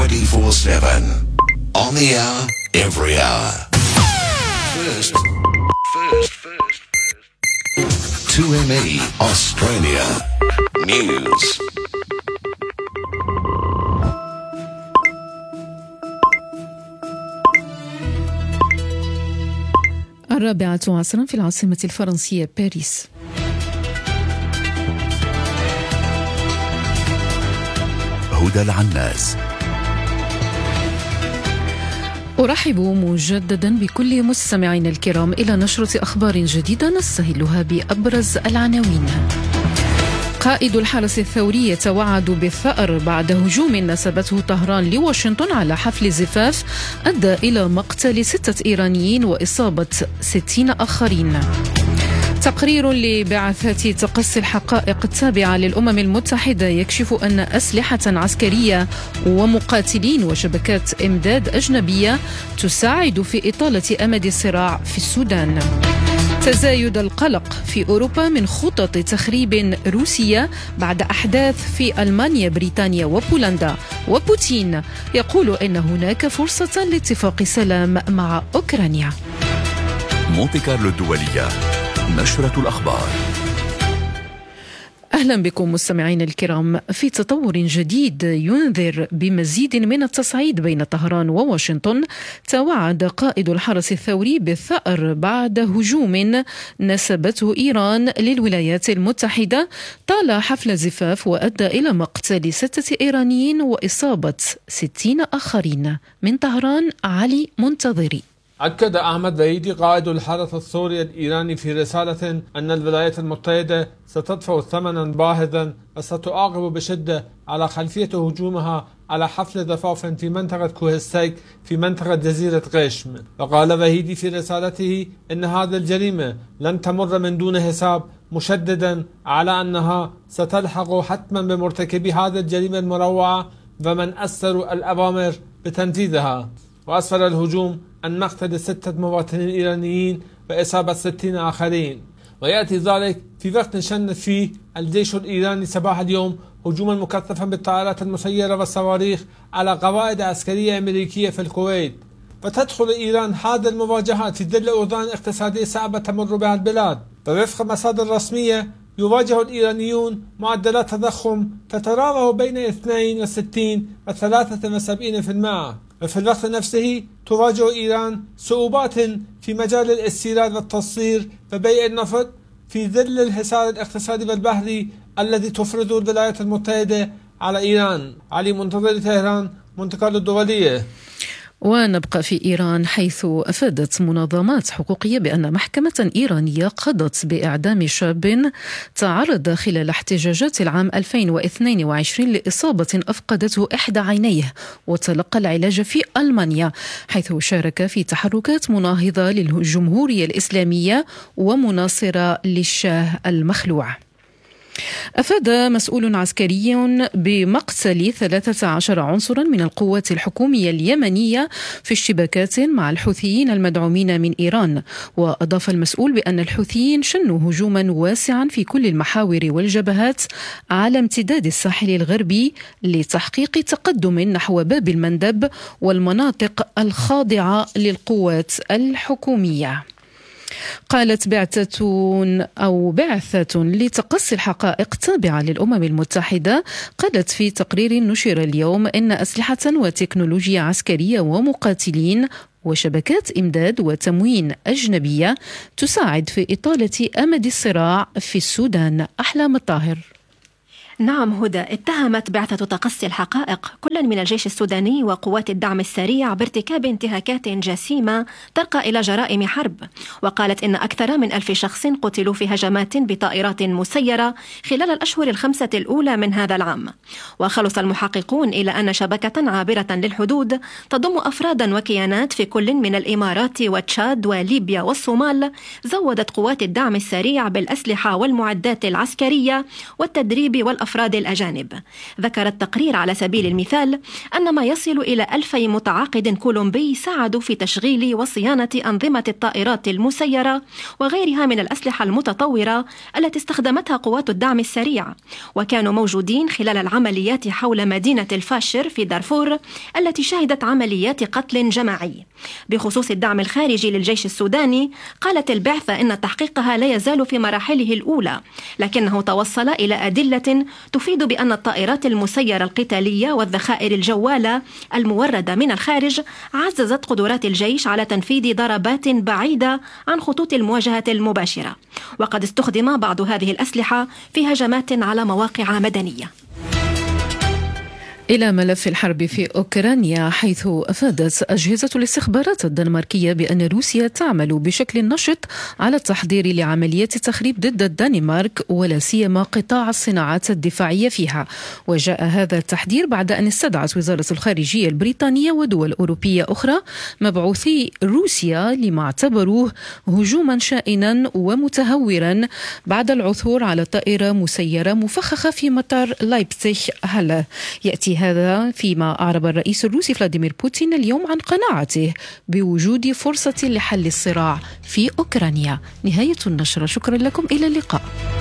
24/7. On the hour, every hour. First. 2ME Australia News. الرابعة عصرا في العاصمة الفرنسية باريس. هدى العناس. أرحب مجددا بكل مستمعينا الكرام إلى نشرة أخبار جديدة نستهلها بأبرز العناوين. قائد الحرس الثوري يتوعد بالثأر بعد هجوم نسبته طهران لواشنطن على حفل زفاف أدى إلى مقتل 6 إيرانيين وإصابة 60 آخرين. تقرير لبعثة تقصي الحقائق التابعة للأمم المتحدة يكشف أن أسلحة عسكرية ومقاتلين وشبكات إمداد أجنبية تساعد في إطالة أمد الصراع في السودان. تزايد القلق في أوروبا من خطط تخريب روسية بعد أحداث في ألمانيا بريطانيا وبولندا، وبوتين يقول إن هناك فرصة لاتفاق سلام مع أوكرانيا. مونتي كارلو الدولية، نشرة الأخبار. أهلا بكم مستمعين الكرام. في تطور جديد ينذر بمزيد من التصعيد بين طهران وواشنطن، توعد قائد الحرس الثوري بالثأر بعد هجوم نسبته إيران للولايات المتحدة طال حفل زفاف وأدى إلى مقتل 6 إيرانيين وإصابة 60 آخرين. من طهران علي منتظري. أكد أحمد رئيدي قائد الحرس الثوري الإيراني في رسالة أن الولايات المتحدة ستدفع ثمنا باهظا وستعاقب بشدة على خلفية هجومها على حفل زفاف في منطقة كوهستيك في منطقة جزيرة قشم. وقال رئيدي في رسالته أن هذه الجريمة لن تمر من دون حساب، مشددا على أنها ستلحق حتما بمرتكبي هذه الجريمة المروعة ومن أثروا الأوامر بتنفيذها. وأسفر الهجوم عن مقتل 6 مواطنين إيرانيين وإصابة 60 آخرين، ويأتي ذلك في وقت شن فيه الجيش الإيراني صباح اليوم هجوما مكثفا بالطائرات المسيرة والصواريخ على قواعد عسكرية أمريكية في الكويت. وتدخل إيران هذه المواجهات في ظل أوضاع اقتصادية صعبة تمر بها البلاد. ووفق مصادر رسمية يواجه الإيرانيون معدلات تضخم تتراوح بين 62 و 73%. وفي الوقت نفسه تواجه إيران صعوبات في مجال الاستيراد والتصدير وبيع النفط في ظل الحصار الاقتصادي والبحري الذي تفرضه الولايات المتحدة على إيران. علي منتظر، طهران، مونتي كارلو الدولية. ونبقى في إيران، حيث أفادت منظمات حقوقية بأن محكمة إيرانية قضت بإعدام شاب تعرض خلال احتجاجات العام 2022 لإصابة أفقدته إحدى عينيه وتلقى العلاج في ألمانيا، حيث شارك في تحركات مناهضة للجمهورية الإسلامية ومناصرة للشاه المخلوع. أفاد مسؤول عسكري بمقتل 13 عنصرا من القوات الحكومية اليمنية في اشتباكات مع الحوثيين المدعومين من إيران. وأضاف المسؤول بأن الحوثيين شنوا هجوما واسعا في كل المحاور والجبهات على امتداد الساحل الغربي لتحقيق تقدم نحو باب المندب والمناطق الخاضعة للقوات الحكومية. قالت بعثة لتقصي الحقائق تابعة للأمم المتحدة، قالت في تقرير نشر اليوم إن أسلحة وتكنولوجيا عسكرية ومقاتلين وشبكات إمداد وتموين أجنبية تساعد في إطالة أمد الصراع في السودان. أحلام الطاهر. نعم هدى، اتهمت بعثة تقصي الحقائق كل من الجيش السوداني وقوات الدعم السريع بارتكاب انتهاكات جسيمة ترقى إلى جرائم حرب، وقالت إن أكثر من 1000 شخص قتلوا في هجمات بطائرات مسيرة خلال الأشهر 5 الأولى من هذا العام. وخلص المحققون إلى أن شبكة عابرة للحدود تضم أفرادا وكيانات في كل من الإمارات وتشاد وليبيا والصومال زودت قوات الدعم السريع بالأسلحة والمعدات العسكرية والتدريب والأفراد الأفراد الأجانب. ذكر التقرير على سبيل المثال أن ما يصل إلى 1000 متعاقد كولومبي ساعدوا في تشغيل وصيانة أنظمة الطائرات المسيرة وغيرها من الأسلحة المتطورة التي استخدمتها قوات الدعم السريع، وكانوا موجودين خلال العمليات حول مدينة الفاشر في دارفور التي شهدت عمليات قتل جماعي. بخصوص الدعم الخارجي للجيش السوداني، قالت البعثة إن تحقيقها لا يزال في مراحله الأولى، لكنه توصل إلى أدلة تفيد بأن الطائرات المسيرة القتالية والذخائر الجوالة الموردة من الخارج عززت قدرات الجيش على تنفيذ ضربات بعيدة عن خطوط المواجهة المباشرة، وقد استخدم بعض هذه الأسلحة في هجمات على مواقع مدنية. إلى ملف الحرب في أوكرانيا، حيث أفادت أجهزة الاستخبارات الدنماركية بأن روسيا تعمل بشكل نشط على التحضير لعمليات تخريب ضد الدنمارك ولا سيما قطاع الصناعات الدفاعية فيها. وجاء هذا التحذير بعد أن استدعت وزارة الخارجية البريطانية ودول أوروبية أخرى مبعوثي روسيا لما اعتبروه هجوما شائنا ومتهورا بعد العثور على طائرة مسيرة مفخخة في مطار لايبزيغ هالا. يأتي هذا فيما أعرب الرئيس الروسي فلاديمير بوتين اليوم عن قناعته بوجود فرصة لحل الصراع في أوكرانيا. نهاية النشرة، شكرا لكم، إلى اللقاء.